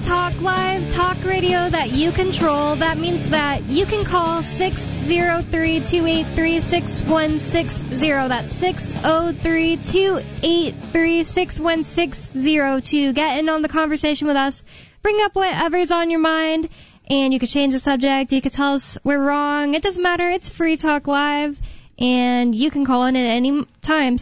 Talk Live, talk radio that you control. That means that you can call 603-283-6160. That's 603-283-6160 to get in on the conversation with us. Bring up whatever's on your mind, and you could change the subject. You could tell us we're wrong. It doesn't matter. It's Free Talk Live, and you can call in at any time,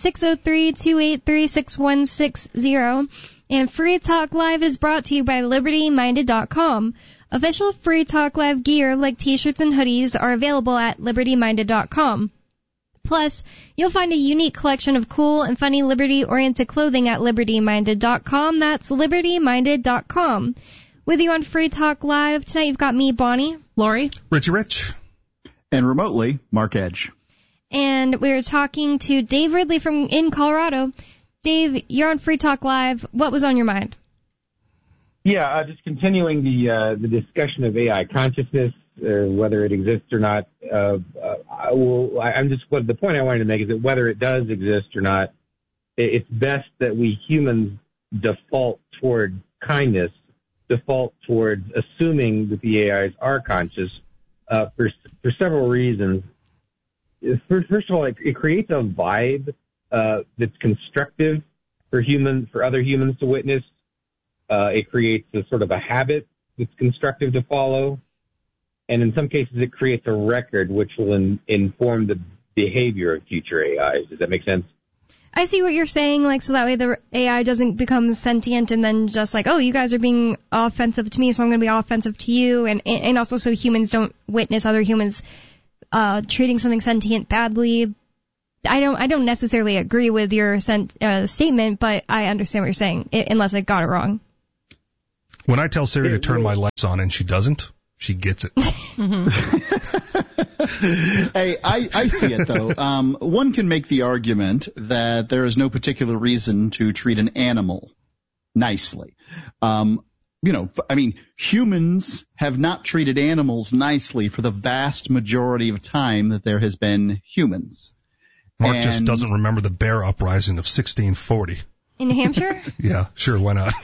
603-283-6160. And Free Talk Live is brought to you by LibertyMinded.com. Official Free Talk Live gear like t-shirts and hoodies are available at LibertyMinded.com. Plus, you'll find a unique collection of cool and funny Liberty-oriented clothing at LibertyMinded.com. That's LibertyMinded.com. With you on Free Talk Live tonight, you've got me, Bonnie, Lori, Richie Rich, and remotely, Mark Edge. And we're talking to Dave Ridley in Colorado. Dave, you're on Free Talk Live. What was on your mind? Yeah, just continuing the discussion of AI consciousness, whether it exists or not. The point I wanted to make is that whether it does exist or not, it's best that we humans default toward kindness, default towards assuming that the AIs are conscious for several reasons. First of all, it creates a vibe that's constructive for other humans to witness. It creates a sort of a habit that's constructive to follow. And in some cases, it creates a record which will inform the behavior of future AIs. Does that make sense? I see what you're saying, so that way the AI doesn't become sentient and then just oh, you guys are being offensive to me, so I'm going to be offensive to you. And also so humans don't witness other humans treating something sentient badly. I don't necessarily agree with your statement, but I understand what you're saying, unless I got it wrong. When I tell Siri to turn my lights on and she doesn't, she gets it. Hey, I see it, though. One can make the argument that there is no particular reason to treat an animal nicely. Humans have not treated animals nicely for the vast majority of time that there has been humans. Mark just doesn't remember the bear uprising of 1640. In New Hampshire? Yeah, sure, why not?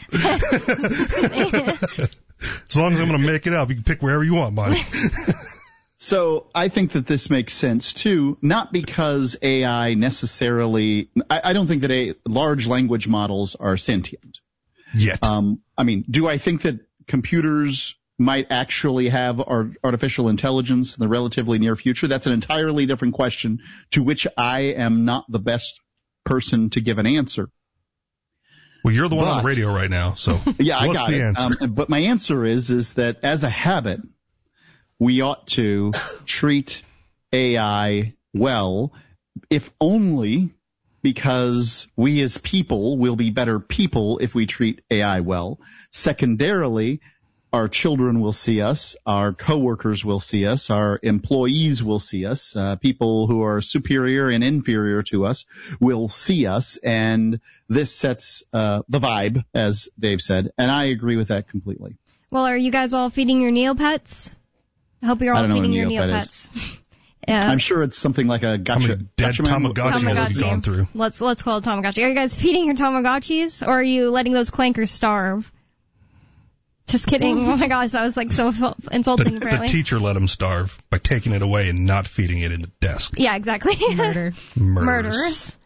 As long as I'm going to make it up, you can pick wherever you want, buddy. So I think that this makes sense, too, not because AI necessarily – I don't think that large language models are sentient. Yet. Do I think that computers might actually have artificial intelligence in the relatively near future? That's an entirely different question to which I am not the best person to give an answer. Well, you're the one on the radio right now, so yeah, what's the answer? But my answer is that as a habit, we ought to treat AI well, if only because we as people will be better people if we treat AI well. Secondarily, our children will see us, our coworkers will see us, our employees will see us, people who are superior and inferior to us will see us, and this sets the vibe, as Dave said, and I agree with that completely. Well, are you guys all feeding your Neopets? I hope you're all feeding your Neopets. I'm sure it's something like a gotcha. Dead Tamagotchi that you've gone through. Let's call it Tamagotchi. Are you guys feeding your Tamagotchis, or are you letting those clankers starve? Just kidding. Oh my gosh, that was so insulting, apparently. The teacher let him starve by taking it away and not feeding it in the desk. Yeah, exactly. Murderers.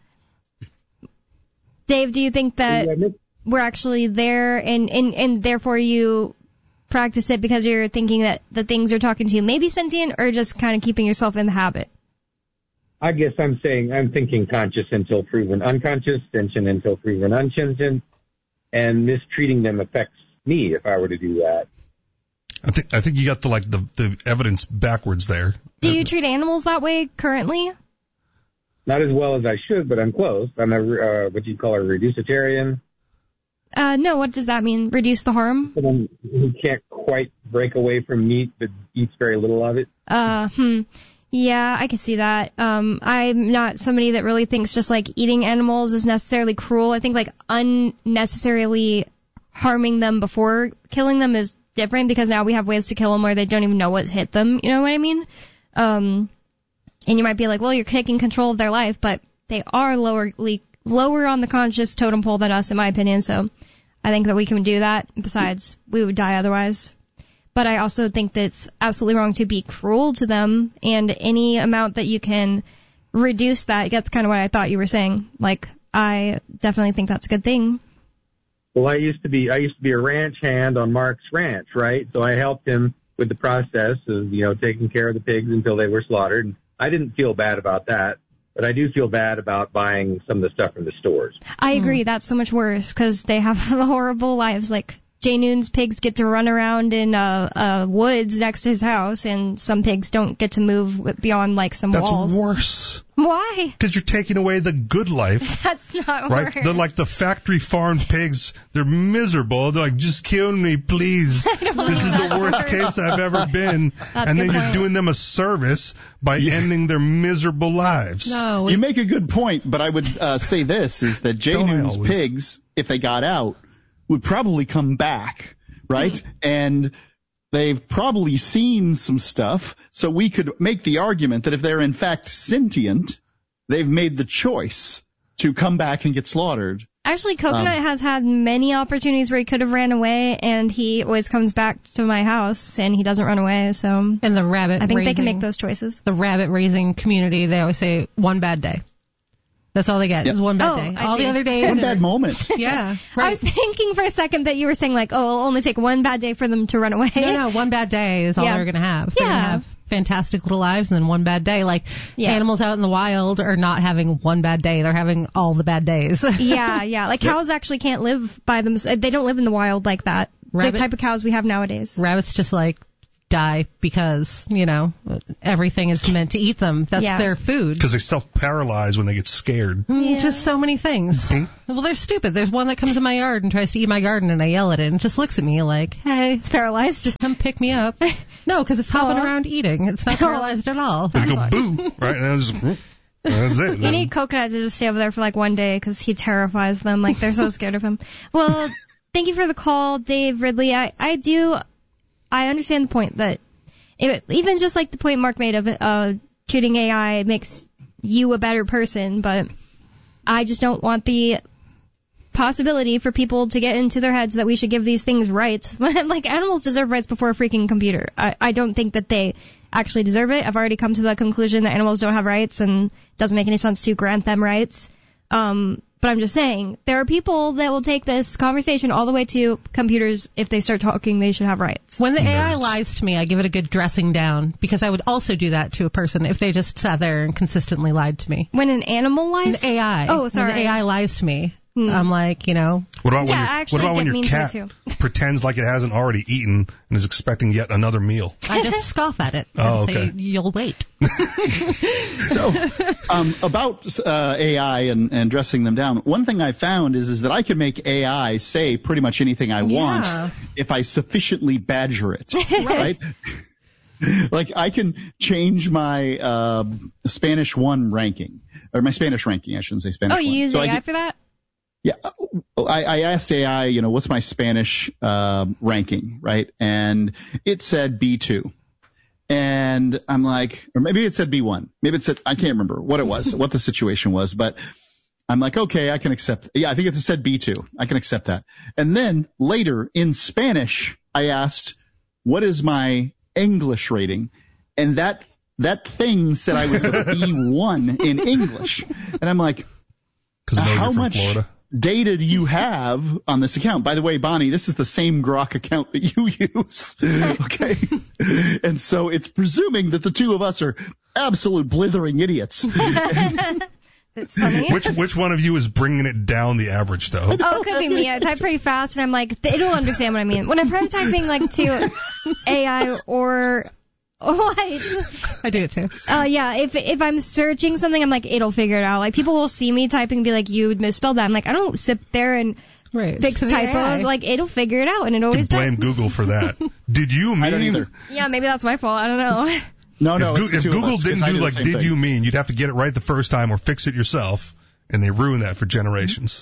Dave, do you think that we're actually there and therefore you practice it because you're thinking that the things you're talking to may be sentient, or just kind of keeping yourself in the habit? I guess I'm thinking conscious until proven unconscious, sentient until proven unsentient, and mistreating them affects me if I were to do that. I think you got the evidence backwards there. Do you treat animals that way currently? Not as well as I should, but I'm close. I'm what you'd call a reducitarian. No, what does that mean? Reduce the harm? Someone who can't quite break away from meat but eats very little of it. Yeah, I can see that. I'm not somebody that really thinks just eating animals is necessarily cruel. I think unnecessarily harming them before killing them is different, because now we have ways to kill them where they don't even know what hit them. You know what I mean? And you might be like, well, you're taking control of their life, but they are lower on the conscious totem pole than us, in my opinion. So I think that we can do that. Besides, we would die otherwise. But I also think that it's absolutely wrong to be cruel to them, and any amount that you can reduce that, that's kind of what I thought you were saying. Like, I definitely think that's a good thing. Well, I used to be a ranch hand on Mark's ranch, right? So I helped him with the process of, taking care of the pigs until they were slaughtered. And I didn't feel bad about that, but I do feel bad about buying some of the stuff from the stores. I agree. That's so much worse because they have horrible lives. Like, Jay Noon's pigs get to run around in woods next to his house, and some pigs don't get to move beyond, like, some walls. That's worse. Why? Because you're taking away the good life. That's not right? worse. They're like the factory farmed pigs. They're miserable. They're like, just kill me, please. This is the worst case I've ever been. And then you're doing them a service by ending their miserable lives. No, you make a good point, but I would say this, is that Jay Noon's pigs, if they got out, would probably come back, right? Mm-hmm. And they've probably seen some stuff, so we could make the argument that if they're in fact sentient, they've made the choice to come back and get slaughtered. Actually, Coconut has had many opportunities where he could have ran away, and he always comes back to my house, and he doesn't run away, so... And the rabbit I think raising, they can make those choices. The rabbit raising community, they always say, one bad day. That's all they get, is one bad day. All the other days... One bad moment. Yeah, right. I was thinking for a second that you were saying, like, it'll only take one bad day for them to run away. No, one bad day is all they're going to have. They're going to have fantastic little lives and then one bad day. Like, animals out in the wild are not having one bad day. They're having all the bad days. Yeah. Like, cows actually can't live by themselves. They don't live in the wild like that. The type of cows we have nowadays. Rabbits just, like, die because, everything is meant to eat them. That's their food. Because they self-paralyze when they get scared. Just so many things. Well, they're stupid. There's one that comes in my yard and tries to eat my garden, and I yell at it and just looks at me like, hey. It's paralyzed. Just come pick me up. No, because it's hopping around eating. It's not paralyzed at all. They go boo, right? And that's it. You need Coconut to just stay over there for like one day because he terrifies them. Like, they're so scared of him. Well, thank you for the call, Dave Ridley. I understand the point that even just like the point Mark made of treating AI makes you a better person, but I just don't want the possibility for people to get into their heads that we should give these things rights. Like, animals deserve rights before a freaking computer. I don't think that they actually deserve it. I've already come to the conclusion that animals don't have rights, and it doesn't make any sense to grant them rights. But I'm just saying, there are people that will take this conversation all the way to computers. If they start talking, they should have rights. When the AI lies to me, I give it a good dressing down, because I would also do that to a person if they just sat there and consistently lied to me. When an animal lies? An AI. Oh, sorry. When the AI lies to me, I'm like, What about when your cat pretends like it hasn't already eaten and is expecting yet another meal? I just scoff at it and say, you'll wait. So, about AI and dressing them down, one thing I found is that I can make AI say pretty much anything I want if I sufficiently badger it, right? Like, I can change my Spanish 1 ranking, or my Spanish ranking, I shouldn't say Spanish 1. Oh, you use AI for that? Yeah, I asked AI, what's my Spanish ranking, right? And it said B2. And I'm like, or maybe it said B1. Maybe it said, I can't remember what it was, what the situation was, but I'm like, okay, I can accept. Yeah, I think it said B2. I can accept that. And then later in Spanish, I asked, what is my English rating? And that thing said I was a B1 in English. And I'm like, how much Florida data do you have on this account? By the way, Bonnie, this is the same Grok account that you use. Okay. And so it's presuming that the two of us are absolute blithering idiots. It's funny. Which one of you is bringing it down the average, though? Oh, it could be me. I type pretty fast, and I'm like, it'll understand what I mean. Whenever I'm typing, like, to AI or... What? I do it too. Yeah, if I'm searching something, I'm like, it'll figure it out. Like, people will see me typing and be like, you misspelled that. I'm like, I don't sit there and fix typos. Like, it'll figure it out, and it always does. Blame Google for that. Did you mean? I don't either. Yeah, maybe that's my fault. I don't know. No. If Google didn't do like, did you mean, you'd have to get it right the first time or fix it yourself, and they ruin that for generations.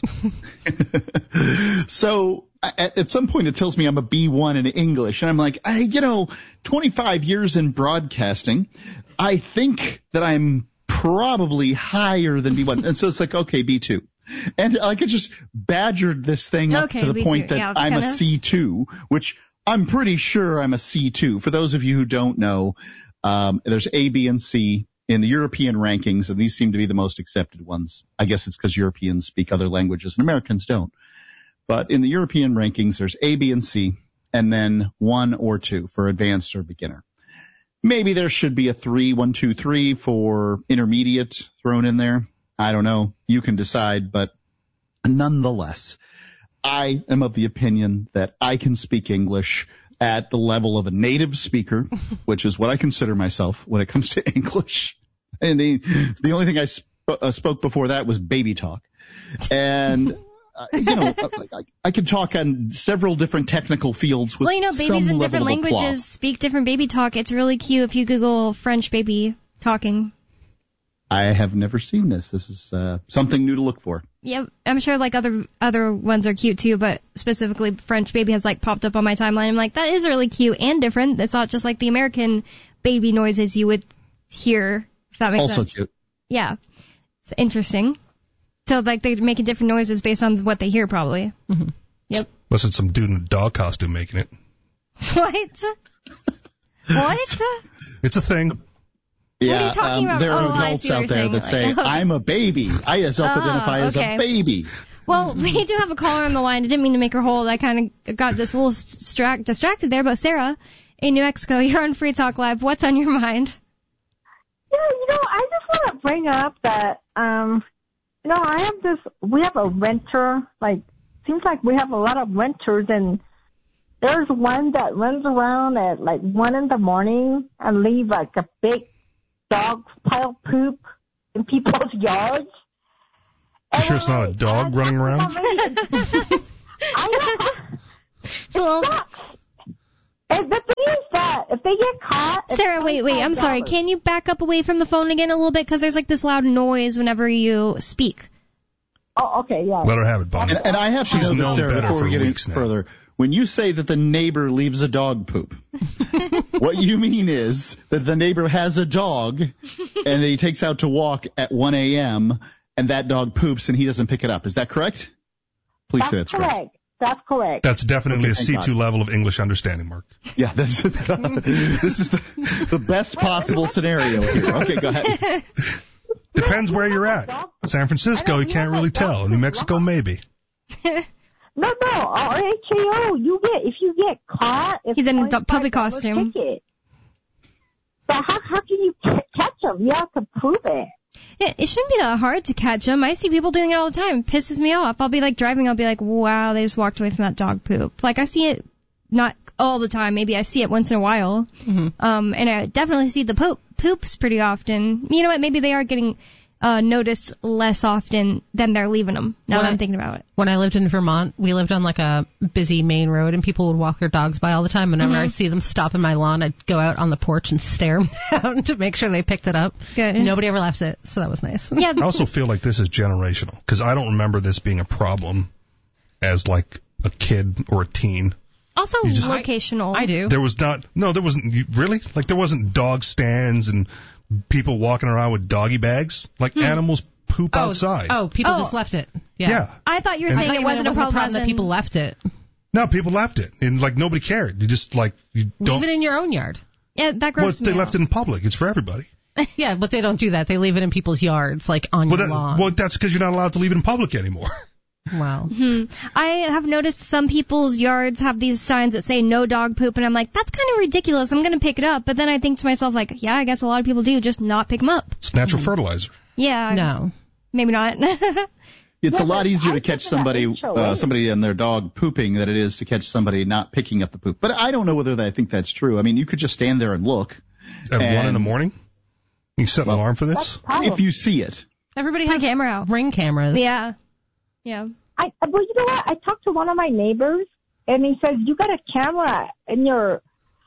So at some point it tells me I'm a B1 in English, and I'm like, 25 years in broadcasting, I think that I'm probably higher than B1. And so it's like, okay, B2. And I could just badgered this thing up to the point that I'm a C2, which I'm pretty sure I'm a C2. For those of you who don't know, there's A, B, and C in the European rankings, and these seem to be the most accepted ones. I guess it's because Europeans speak other languages and Americans don't. But in the European rankings, there's A, B, and C, and then 1 or 2 for advanced or beginner. Maybe there should be a 3, 1, 2, 3 for intermediate thrown in there. I don't know. You can decide, but nonetheless, I am of the opinion that I can speak English at the level of a native speaker, which is what I consider myself when it comes to English. And the only thing I spoke before that was baby talk. And, I can talk on several different technical fields with babies in different languages speak different baby talk. It's really cute if you Google French baby talking. I have never seen this. This is something new to look for. Yeah, I'm sure other ones are cute too, but specifically French baby has popped up on my timeline. I'm like, that is really cute and different. It's not just like the American baby noises you would hear, if that makes sense. Also cute. Yeah. It's interesting. So they're making different noises based on what they hear probably. Mm-hmm. Yep. Wasn't some dude in a dog costume making it. What? What? It's a thing. Yeah, what are you talking about? There are adults out there that say, I'm a baby. I self-identify as a baby. Well, we do have a caller on the line. I didn't mean to make her hold. I kind of got just a little distracted there. But Sarah, in New Mexico, you're on Free Talk Live. What's on your mind? Yeah, I just want to bring up that, we have a renter, seems like we have a lot of renters, and there's one that runs around at 1 in the morning and leave a big dog pile poop in people's yards. You sure it's not a dog running around? Well, and the thing is that if they get caught... Sarah, wait, I'm sorry. Can you back up away from the phone again a little bit? Because there's this loud noise whenever you speak. Oh, okay, yeah. Let her have it, Bonnie. And I have to know this, Sarah, before we get any further. When you say that the neighbor leaves a dog poop, what you mean is that the neighbor has a dog and he takes out to walk at 1 a.m. and that dog poops and he doesn't pick it up. Is that correct? Please say that's correct. Correct. That's correct. That's definitely a C2 level of English understanding, Mark. Yeah, this is the best possible scenario here. Okay, go ahead. Depends where you're at. San Francisco, you can't really tell. New Mexico, maybe. No, RHAO, if you get caught, he's in a public costume. Ticket. But how can you catch him? You have to prove it. Yeah, it shouldn't be that hard to catch them. I see people doing it all the time. It pisses me off. I'll be driving, I'll be like, wow, they just walked away from that dog poop. I see it not all the time. Maybe I see it once in a while. Mm-hmm. And I definitely see the poops pretty often. You know what? Maybe they are getting noticed less often than they're leaving them, now that I'm thinking about it. When I lived in Vermont, we lived on a busy main road, and people would walk their dogs by all the time. Whenever I see them stop in my lawn, I'd go out on the porch and stare them down to make sure they picked it up. Good. Nobody ever left it, so that was nice. Yeah. I also feel like this is generational, because I don't remember this being a problem as a kid or a teen. Also locational. I do. There wasn't, really? There wasn't dog stands and people walking around with doggy bags? Animals poop outside. Oh, people just left it. Yeah. I thought you were saying it wasn't a problem that people left it. No, people left it. And, nobody cared. You just, you don't... Leave it in your own yard. Yeah, that grosses me out. They left it in public. It's for everybody. Yeah, but they don't do that. They leave it in people's yards, on your lawn. Well, that's because you're not allowed to leave it in public anymore. Wow. Mm-hmm. I have noticed some people's yards have these signs that say no dog poop, and I'm like, that's kind of ridiculous. I'm going to pick it up. But then I think to myself, yeah, I guess a lot of people do just not pick them up. It's natural fertilizer. Yeah. No. Maybe not. It's a lot easier to catch somebody and their dog pooping than it is to catch somebody not picking up the poop. But I don't know whether I think that's true. I mean, you could just stand there and look. At 1 in the morning? You set an alarm for this? If you see it. Everybody has camera out. Ring cameras. Yeah. Yeah. Well, you know what? I talked to one of my neighbors, and he says, you got a camera in your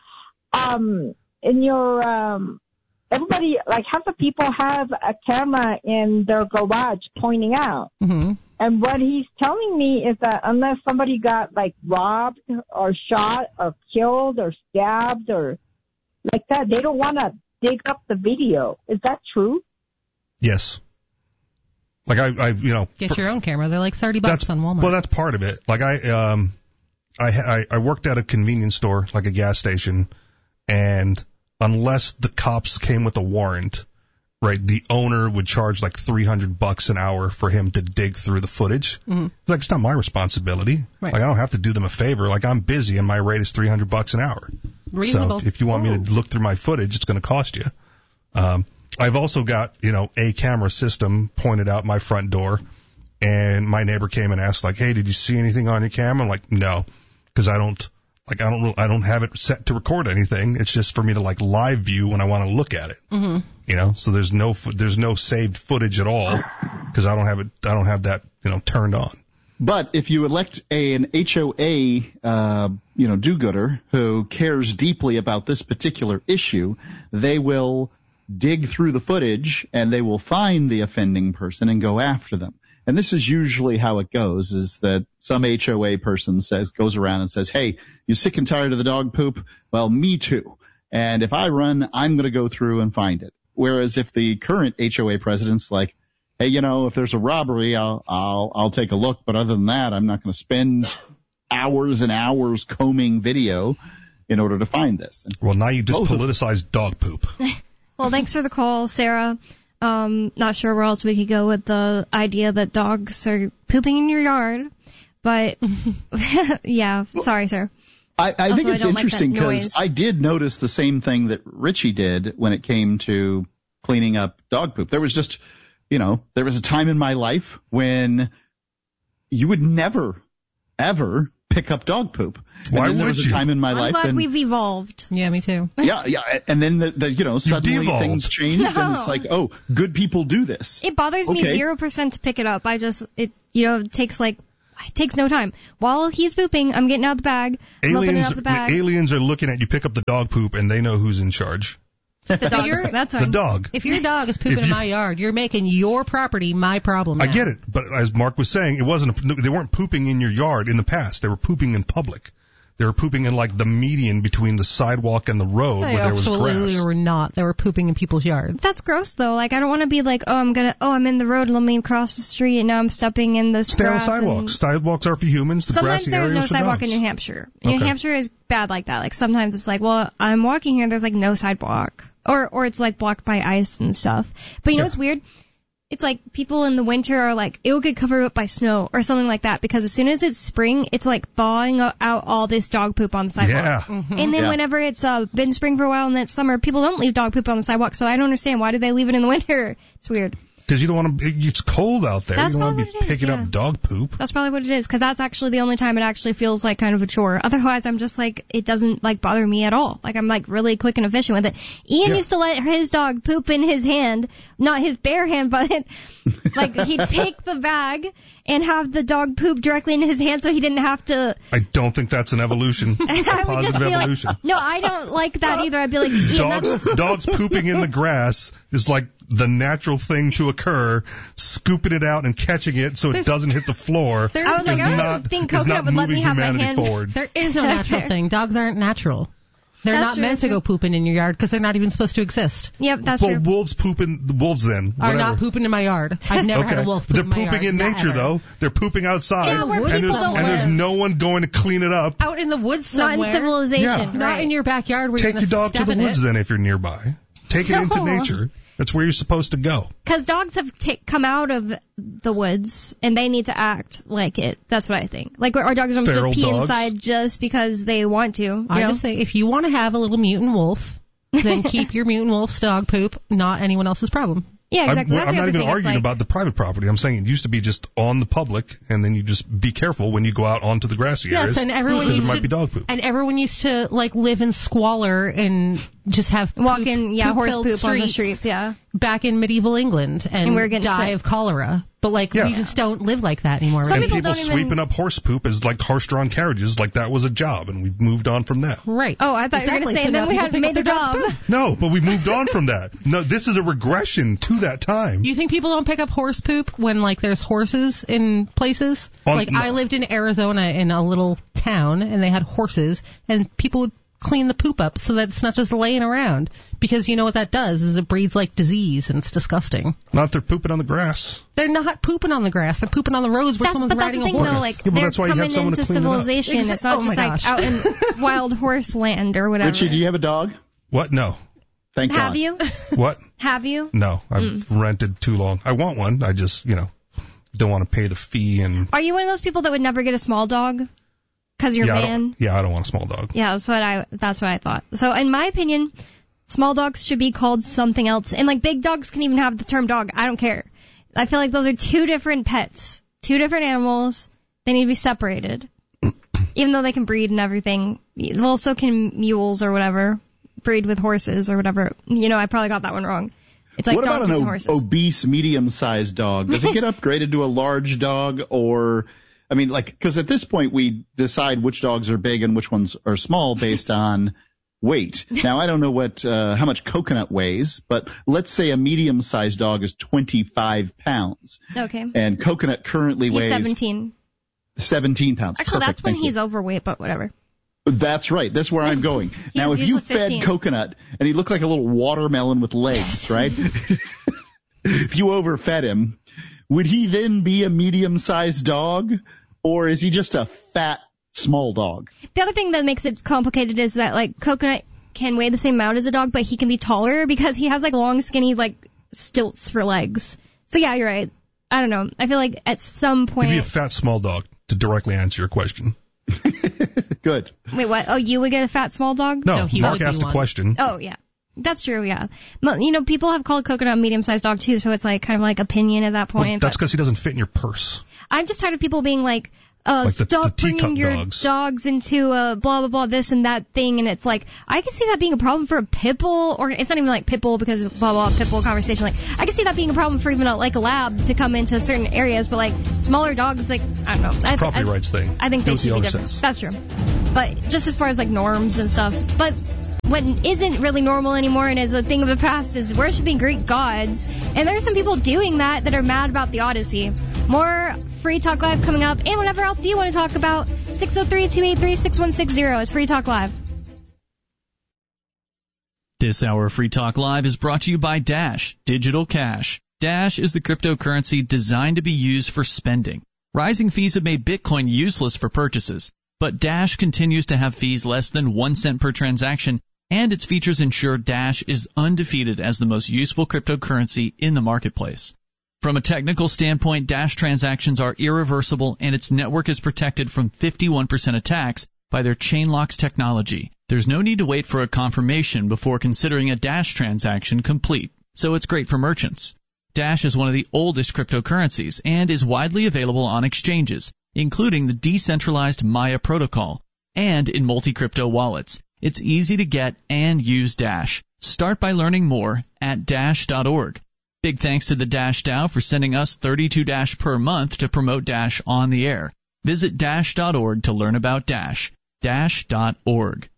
everybody, half the people have a camera in their garage pointing out. Mm-hmm. And what he's telling me is that unless somebody got, robbed or shot or killed or stabbed or like that, they don't want to dig up the video. Is that true? Yes. Like I get your own camera. They're like $30 on Walmart. Well, that's part of it. Like I worked at a convenience store, like a gas station, and unless the cops came with a warrant, right, the owner would charge like $300 an hour for him to dig through the footage. Mm-hmm. Like, it's not my responsibility. Right. Like, I don't have to do them a favor. Like, I'm busy and my rate is $300 an hour. Reasonable. So if you want me to look through my footage, it's going to cost you. I've also got, a camera system pointed out my front door, and my neighbor came and asked, like, hey, did you see anything on your camera? I'm like, no, because I don't have it set to record anything. It's just for me to like live view when I want to look at it. Mm-hmm. So there's no saved footage at all because I don't have that, turned on. But if you elect an HOA, do-gooder who cares deeply about this particular issue, they will dig through the footage and they will find the offending person and go after them. And this is usually how it goes, is that some HOA person goes around and says, hey, you sick and tired of the dog poop? Well, me too. And if I run, I'm going to go through and find it. Whereas if the current HOA president's like, hey, if there's a robbery, I'll take a look. But other than that, I'm not going to spend hours and hours combing video in order to find this. Well, now you just politicized dog poop. Well, thanks for the call, Sarah. Not sure where else we could go with the idea that dogs are pooping in your yard, but yeah, sorry, sir. I think it's interesting because I did notice the same thing that Richie did when it came to cleaning up dog poop. There was just, there was a time in my life when you would never, ever pick up dog poop. Why would you? There was a time in my life. I'm glad we've evolved. Yeah, me too. Yeah. And then suddenly things changed and it's like, oh, good people do this. It bothers me 0% to pick it up. It takes no time. While he's pooping, I'm getting out the bag. Aliens are looking at you pick up the dog poop and they know who's in charge. That's right. The dog. If your dog is pooping in my yard, you're making your property my problem now. I get it, but as Mark was saying, they weren't pooping in your yard in the past. They were pooping in public. They were pooping in like the median between the sidewalk and the road where there was grass. Absolutely were not. They were pooping in people's yards. That's gross though. Like I don't want to be like, I'm in the road, let me cross the street and now I'm stepping in this grass. Stay on sidewalks. Sidewalks are for humans. The grassy areas there's no sidewalk in New Hampshire. New Hampshire is bad like that. Like sometimes it's like, well, I'm walking here, there's like no sidewalk. Or it's like blocked by ice and stuff. But you know what's weird? It's like people in the winter are like, it'll get covered up by snow or something like that because as soon as it's spring, it's like thawing out all this dog poop on the sidewalk. Yeah. Mm-hmm. And then whenever it's been spring for a while and then it's summer, people don't leave dog poop on the sidewalk. So I don't understand. Why do they leave it in the winter? It's weird. Because you don't want to, it's cold out there. That's you don't want to be picking up dog poop. That's probably what it is, because that's actually the only time it actually feels like kind of a chore. Otherwise, I'm just like, it doesn't like bother me at all. Like I'm like really quick and efficient with it. Ian used to let his dog poop in his hand, not his bare hand, but like he'd take the bag and have the dog poop directly into his hand so he didn't have to. I don't think that's an evolution. A positive evolution. Like, no, I don't like that either. I'd be like, Ian, dogs pooping in the grass is like the natural thing to occur. Scooping it out and catching it so it doesn't hit the floor is not moving humanity forward. There is no natural thing. Dogs aren't natural. They're not meant to go pooping in your yard because they're not even supposed to exist. Yep, that's true. Wolves pooping. The wolves then are not pooping in my yard. I've never had a wolf poop in my yard. They're pooping in nature though. They're pooping outside, and there's no one going to clean it up. Out in the woods somewhere. Not in civilization. Yeah. Not in your backyard where you're going to Take your dog to the woods then if you're nearby. Take it into nature. That's where you're supposed to go. Because dogs have come out of the woods, and they need to act like it. That's what I think. Like, our dogs don't just pee inside just because they want to. I just think if you want to have a little mutant wolf, then keep your mutant wolf's dog poop, not anyone else's problem. Yeah, exactly. I'm not even arguing about the private property. I'm saying it used to be just on the public, and then you just be careful when you go out onto the grassy areas. Yes, and everyone because there might be dog poop. And everyone used to like live in squalor and just have horse poop on the streets. Yeah, back in medieval England and die of cholera. But we just don't live like that anymore. Some and people sweeping up horse poop as like horse-drawn carriages, like that was a job, and we've moved on from that. Right. Oh, I thought you were going to say, and then we had made the job. No, but we moved on from that. No, this is a regression to that time. You think people don't pick up horse poop when there's horses in places? I lived in Arizona in a little town, and they had horses, and people would clean the poop up so that it's not just laying around. Because you know what that does is it breeds like disease, and it's disgusting. Not if they're pooping on the grass. They're not pooping on the grass. They're pooping on the roads where someone's riding a horse. Though, like, they're that's why you have someone into to clean civilization. It up. It's not just like out in wild horse land or whatever. Richie, do you have a dog? What? No. Thank God. Have you? What? Have you? No. I've rented too long. I want one. I just, don't want to pay the fee. And Are you one of those people that would never get a small dog? Because you're a man? I don't want a small dog. Yeah, that's what I thought. So in my opinion, small dogs should be called something else. And like big dogs can even have the term dog. I don't care. I feel like those are two different pets. Two different animals. They need to be separated. Even though they can breed and everything. Well, so can mules or whatever. Breed with horses or whatever. I probably got that one wrong. It's like what about donkeys and horses. Obese, medium-sized dog? Does it get upgraded to a large dog, or, because at this point we decide which dogs are big and which ones are small based on weight. Now, I don't know how much Coconut weighs, but let's say a medium-sized dog is 25 pounds. Okay. And Coconut currently weighs 17. 17 pounds. Actually, that's when he's overweight, but whatever. That's right. That's where I'm going. Now, if you fed Coconut and he looked like a little watermelon with legs, right? If you overfed him, would he then be a medium-sized dog, or is he just a fat, small dog? The other thing that makes it complicated is that, like, Coconut can weigh the same amount as a dog, but he can be taller because he has, like, long, skinny, like, stilts for legs. So, yeah, you're right. I don't know. I feel like at some point... He'd be a fat, small dog, to directly answer your question. Good. Wait, what? Oh, you would get a fat, small dog? No, Mark asked a question. Oh, yeah. That's true, yeah. People have called Coconut a medium-sized dog, too, so it's like kind of like opinion at that point. Well, that's because he doesn't fit in your purse. I'm just tired of people being like, like stop the bringing your dogs into blah, blah, blah, this and that thing. And it's like, I can see that being a problem for a pit bull, or it's not even like pit bull because blah, blah, pit bull conversation. Like, I can see that being a problem for even a lab to come into certain areas, but like smaller dogs, like, I don't know. Property rights thing. I think they should be different. Sense. That's true. But just as far as like norms and stuff. But what isn't really normal anymore and is a thing of the past is worshiping Greek gods. And there's some people doing that are mad about the Odyssey. More Free Talk Live coming up, and whatever else you want to talk about. 603-283-6160 is Free Talk Live. This hour of Free Talk Live is brought to you by Dash Digital Cash. Dash is the cryptocurrency designed to be used for spending. Rising fees have made Bitcoin useless for purchases, but Dash continues to have fees less than 1 cent per transaction, and its features ensure Dash is undefeated as the most useful cryptocurrency in the marketplace. From a technical standpoint, Dash transactions are irreversible, and its network is protected from 51% attacks by their Chainlocks technology. There's no need to wait for a confirmation before considering a Dash transaction complete, so it's great for merchants. Dash is one of the oldest cryptocurrencies and is widely available on exchanges, including the decentralized Maya protocol, and in multi-crypto wallets. It's easy to get and use Dash. Start by learning more at Dash.org. Big thanks to the Dash DAO for sending us 32 Dash per month to promote Dash on the air. Visit Dash.org to learn about Dash. Dash.org.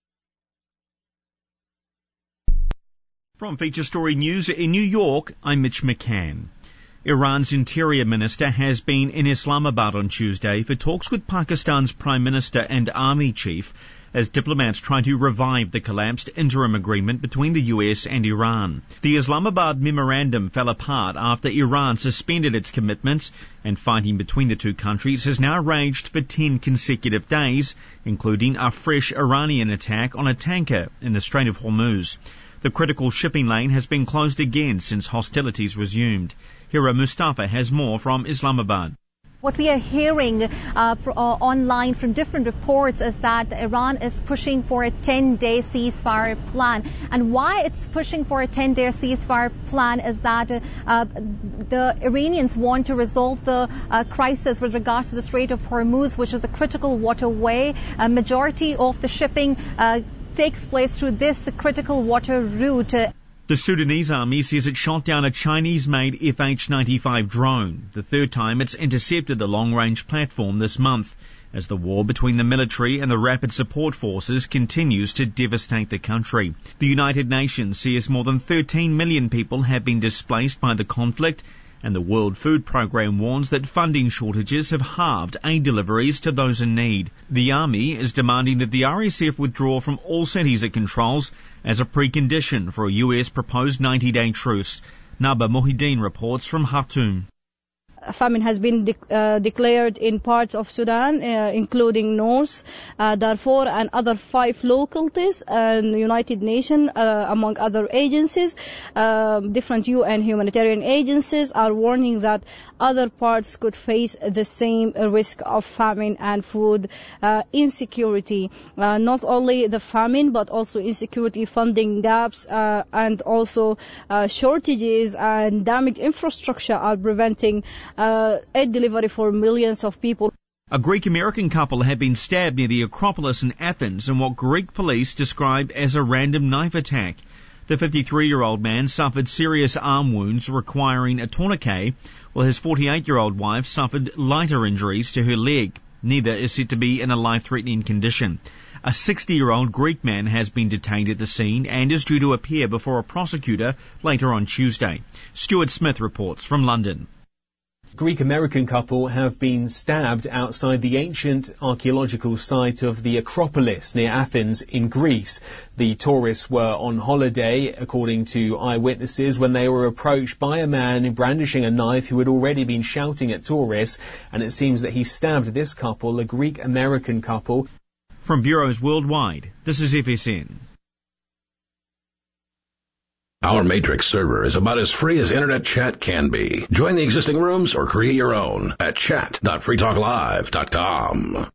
From Feature Story News in New York, I'm Mitch McCann. Iran's interior minister has been in Islamabad on Tuesday for talks with Pakistan's Prime Minister and Army Chief as diplomats try to revive the collapsed interim agreement between the US and Iran. The Islamabad memorandum fell apart after Iran suspended its commitments, and fighting between the two countries has now raged for 10 consecutive days, including a fresh Iranian attack on a tanker in the Strait of Hormuz. The critical shipping lane has been closed again since hostilities resumed. Hira Mustafa has more from Islamabad. What we are hearing online from different reports is that Iran is pushing for a 10-day ceasefire plan. And why it's pushing for a 10-day ceasefire plan is that the Iranians want to resolve the crisis with regards to the Strait of Hormuz, which is a critical waterway. A majority of the shipping takes place through this critical water route. The Sudanese army says it shot down a Chinese-made FH-95 drone, the third time it's intercepted the long-range platform this month, as the war between the military and the Rapid Support Forces continues to devastate the country. The United Nations says more than 13 million people have been displaced by the conflict, And the World Food Programme warns that funding shortages have halved aid deliveries to those in need. The Army is demanding that the RSF withdraw from all cities it controls as a precondition for a US proposed 90-day truce. Naba Mohideen reports from Khartoum. Famine has been declared in parts of Sudan, including North Darfur and other 5 localities, and the United Nations, among other agencies. Different UN humanitarian agencies are warning that other parts could face the same risk of famine and food insecurity. Not only the famine, but also insecurity, funding gaps, and also shortages and damaged infrastructure are preventing aid delivery for millions of people. A Greek-American couple had been stabbed near the Acropolis in Athens in what Greek police described as a random knife attack. The 53-year-old man suffered serious arm wounds requiring a tourniquet, while his 48-year-old wife suffered lighter injuries to her leg. Neither is said to be in a life-threatening condition. A 60-year-old Greek man has been detained at the scene and is due to appear before a prosecutor later on Tuesday. Stuart Smith reports from London. Greek-American couple have been stabbed outside the ancient archaeological site of the Acropolis near Athens in Greece. The tourists were on holiday, according to eyewitnesses, when they were approached by a man brandishing a knife who had already been shouting at tourists, and it seems that he stabbed this couple, a Greek-American couple. From bureaus worldwide, this is FSN. Our Matrix server is about as free as internet chat can be. Join the existing rooms or create your own at chat.freetalklive.com.